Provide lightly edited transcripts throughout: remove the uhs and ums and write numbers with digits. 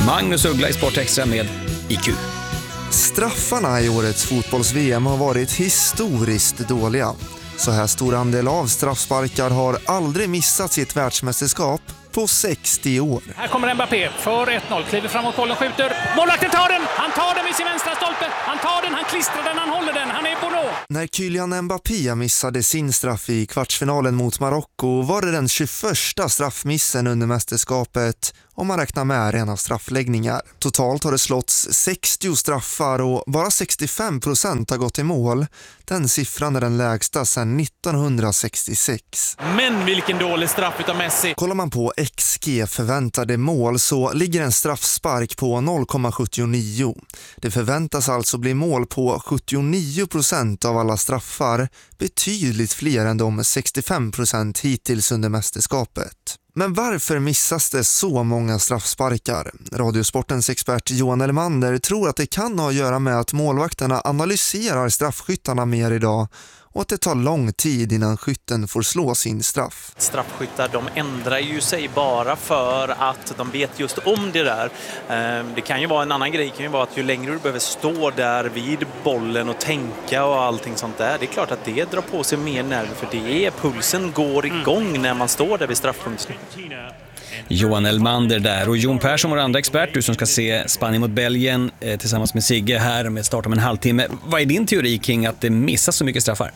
Magnus Uggla i Sportextra med IQ. Straffarna i årets fotbolls-VM har varit historiskt dåliga. Så här stor andel av straffsparkar har aldrig missats i ett världsmästerskap på 60 år. Här kommer Mbappé för 1-0, kliver framåt, bollen skjuter. Målvakten tar den, han tar den med sin vänstra stolpe. Han tar den, han klistrar den, han håller den, han är Bono. När Kylian Mbappé missade sin straff i kvartsfinalen mot Marocko var det den 21:a straffmissen under mästerskapet om man räknar med rena straffläggningar. Totalt har det slåtts 60 straffar och bara 65% har gått i mål. Den siffran är den lägsta sedan 1966. Men vilken dålig straff utav Messi. Kollar man på XG förväntade mål så ligger en straffspark på 0,79. Det förväntas alltså bli mål på 79% av alla straffar, betydligt fler än de 65% hittills under mästerskapet. Men varför missas det så många straffsparkar? Radiosportens expert Johan Elmander tror att det kan ha att göra med att målvakterna analyserar straffskyttarna mer idag och att det tar lång tid innan skytten får slå sin straff. Straffskyttar, de ändrar ju sig bara för att de vet just om det där. Det kan ju vara en annan grej, det kan ju vara att ju längre du behöver stå där vid bollen och tänka och allting sånt där. Det är klart att det drar på sig mer nerver, för det är pulsen går igång när man står där vid straffpunkten. Johan Elmander där, och Jon Persson, vår andra expert, du som ska se Spanien mot Belgien tillsammans med Sigge här med start om en halvtimme. Vad är din teori kring att det missas så mycket straffar?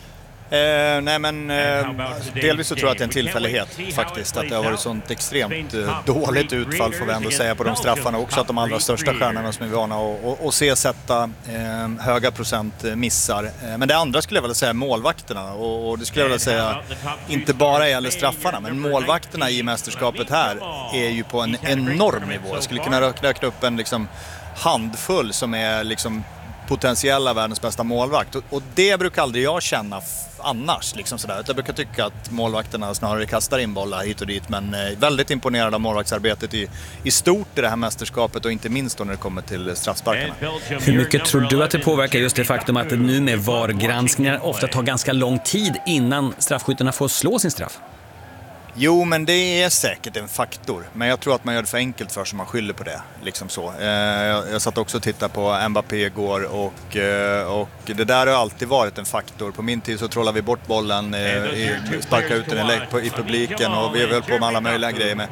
Delvis så tror jag att det är en tillfällighet faktiskt, att det har varit sånt extremt dåligt utfall, får vi ändå säga, på de straffarna också, att de allra största stjärnorna som är vana och se sätta höga procent missar. Men det andra skulle jag vilja säga målvakterna, och det skulle jag vilja säga inte bara gäller straffarna, men målvakterna i mästerskapet här är ju på en enorm nivå. Jag skulle kunna räkna upp en handfull som är potentiella världens bästa målvakt, och det brukar aldrig jag känna annars sådär. Jag brukar tycka att målvakterna snarare kastar in bollar hit och dit, men väldigt imponerad av målvaktsarbetet i stort i det här mästerskapet, och inte minst då när det kommer till straffsparkarna. Hur mycket tror du att det påverkar just det faktum att det nu med VAR-granskningar ofta tar ganska lång tid innan straffskyttarna får slå sin straff? Jo, men det är säkert en faktor. Men jag tror att man gör det för enkelt för sig, man skyller på det. Jag satt också och tittade på Mbappé igår, och det där har alltid varit en faktor. På min tid så trollade vi bort bollen, sparkade ut den i publiken, och vi höll på med alla möjliga grejer.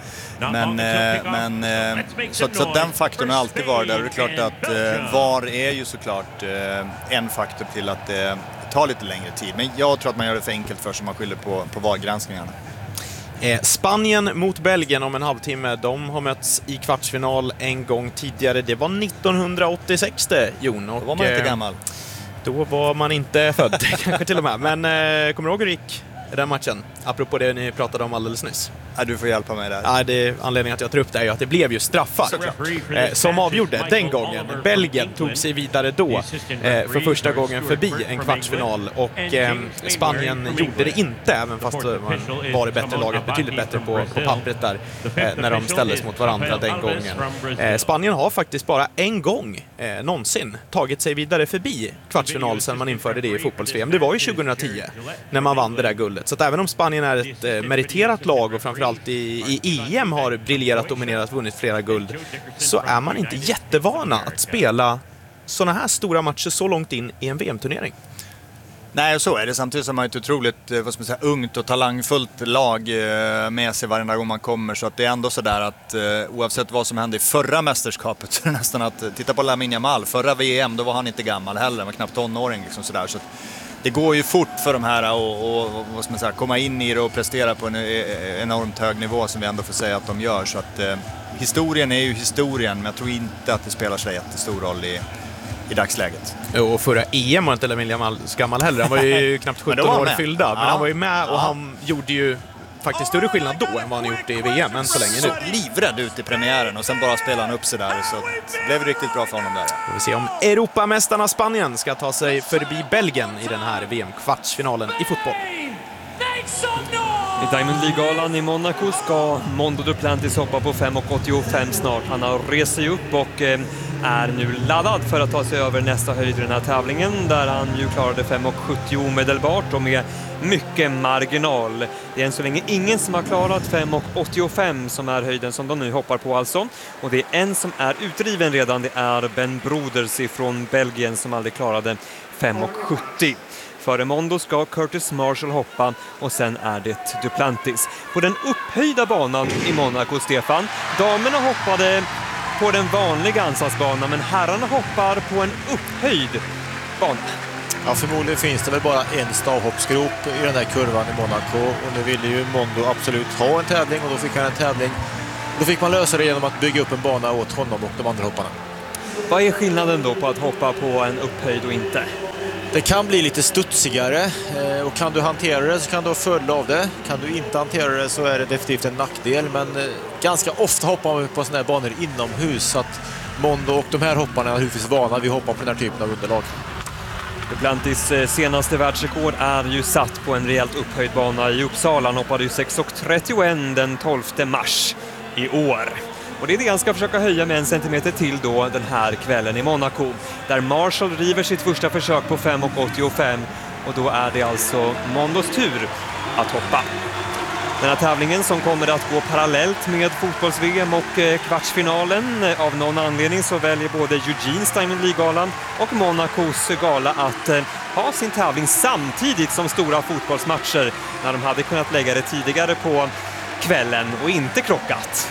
Så den faktorn har alltid varit där. Och det är klart att VAR är ju såklart en faktor till att det tar lite längre tid. Men jag tror att man gör det för enkelt för sig, man skyller på VAR-granskningarna. Spanien mot Belgien om en halvtimme. De har mötts i kvartsfinal en gång tidigare. Det var 1986 det, Jon. Och då var man inte gammal. Då var man inte född, kanske till och med. Men kommer du ihåg hur det gick i den matchen? Apropå det ni pratade om alldeles nyss. Ja, du får hjälpa mig där. Ja, anledningen att jag tar upp det är ju att det blev ju straffar som avgjorde den gången. Belgien tog sig vidare då för första gången förbi en kvartsfinal, och Spanien gjorde det inte, även fast man var det bättre laget, betydligt bättre på pappret där när de ställdes mot varandra den gången. Spanien har faktiskt bara en gång någonsin tagit sig vidare förbi kvartsfinal sedan man införde det i fotbolls-VM. Det var ju 2010 när man vann det där guldet. Så att även om Spanien är ett meriterat lag och framförallt i EM har briljerat, dominerat, vunnit flera guld, så är man inte jättevana att spela såna här stora matcher så långt in i en VM-turnering. Nej, så är det. Samtidigt som man är ett otroligt ungt och talangfullt lag med sig varje gång man kommer. Så att det är ändå sådär att oavsett vad som hände i förra mästerskapet, så är det nästan att titta på Lamine Yamal. Förra VM, då var han inte gammal heller, han var knappt tonåring sådär. Så att det går ju fort för de här att komma in i det och prestera på en enormt hög nivå, som vi ändå får säga att de gör. Så att historien är ju historien, men jag tror inte att det spelar sig jättestor roll i dagsläget. Och förra EM var inte Lamine Yamal gammal heller. Han var ju knappt 17 år fyllda, men han var ju med, och han gjorde ju faktiskt större skillnad då än vad han gjort i VM än så länge nu. Så livrädd ut i premiären, och sen bara spelade han upp sig där, så det blev riktigt bra för honom där. Vi får se om Europamästarna Spanien ska ta sig förbi Belgien i den här VM-kvartsfinalen i fotboll. I Diamond League-galan i Monaco ska Mondo Duplantis hoppa på 5,85 snart. Han har rest sig upp och är nu laddad för att ta sig över nästa höjd i den här tävlingen, där han ju klarade 5,70 omedelbart och med mycket marginal. Det är än så länge ingen som har klarat 5,85 som är höjden som de nu hoppar på alltså. Och det är en som är utdriven redan, det är Ben Broders från Belgien som aldrig klarade 5,70. Före Mondo ska Curtis Marshall hoppa och sen är det Duplantis. På den upphöjda banan i Monaco, Stefan, damerna hoppade på den vanliga ansatsbanan, men herrarna hoppar på en upphöjd bana. Ja, förmodligen finns det väl bara en stavhoppsgrop i den här kurvan i Monaco, och nu ville ju Mondo absolut ha en tävling, och då fick han en tävling. Då fick man lösa det genom att bygga upp en bana åt honom och de andra hopparna. Vad är skillnaden då på att hoppa på en upphöjd och inte? Det kan bli lite studsigare, och kan du hantera det så kan du ha fördel av det. Kan du inte hantera det så är det definitivt en nackdel, men ganska ofta hoppar man på sådana här banor inomhus, så att Mondo och de här hopparna är naturligtvis vana vid att hoppa på den här typen av underlag. Duplantis senaste världsrekord är ju satt på en rejält upphöjd bana i Uppsala. Han hoppade ju 6,31 den 12 mars i år. Och det är det han ska försöka höja med 1 centimeter till då den här kvällen i Monaco, där Marshall river sitt första försök på 5,85, och då är det alltså Mondos tur att hoppa. Den här tävlingen som kommer att gå parallellt med fotbolls-VM och kvartsfinalen. Av någon anledning så väljer både Eugenes Diamond League-galan och Monacos gala att ha sin tävling samtidigt som stora fotbollsmatcher, när de hade kunnat lägga det tidigare på kvällen och inte krockat.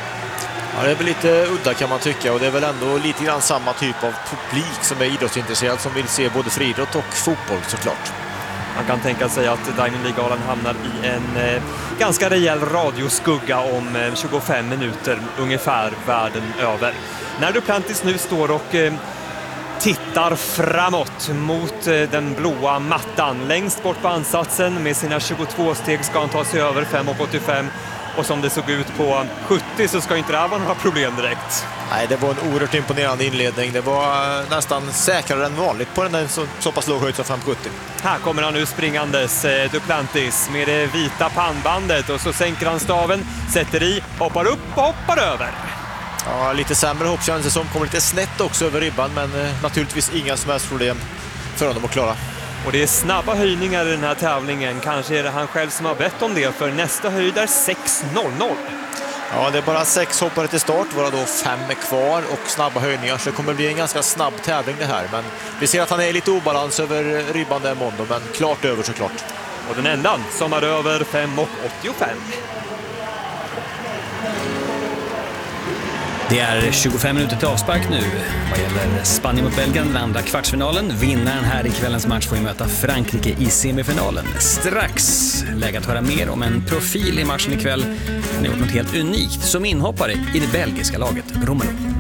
Ja, det är väl lite udda kan man tycka, och det är väl ändå lite grann samma typ av publik som är idrottsintresserad, som vill se både friidrott och fotboll såklart. Man kan tänka sig att Diamond League-galan hamnar i en ganska rejäl radioskugga om 25 minuter ungefär världen över. När Duplantis nu står och tittar framåt mot den blåa mattan längst bort på ansatsen med sina 22 steg ska han ta sig över 5,85. Och som det såg ut på 70 så ska inte det här vara några problem direkt. Nej, det var en oerhört imponerande inledning. Det var nästan säkrare än vanligt på den där så pass låg höjd som 5,70. Här kommer han nu springandes, Duplantis, med det vita pannbandet. Och så sänker han staven, sätter i, hoppar upp och hoppar över. Ja, lite sämre hopp känns det som. Kommer lite snett också över ribban, men naturligtvis inga som helst problem för honom att klara. Och det är snabba höjningar i den här tävlingen. Kanske är det han själv som har bett om det, för nästa höjd är 6,00. Ja, det är bara 6 hoppare till start, varav då 5 är kvar och snabba höjningar. Så det kommer bli en ganska snabb tävling det här. Men vi ser att han är lite obalans över ribban där Mondo, men klart över såklart. Och den enda som är över 5,85. Det är 25 minuter till avspark nu vad gäller Spanien mot Belgien, den andra kvartsfinalen. Vinnaren här i kvällens match får ju möta Frankrike i semifinalen. Strax läge att höra mer om en profil i matchen ikväll. Han har gjort något helt unikt som inhoppare i det belgiska laget Romelu.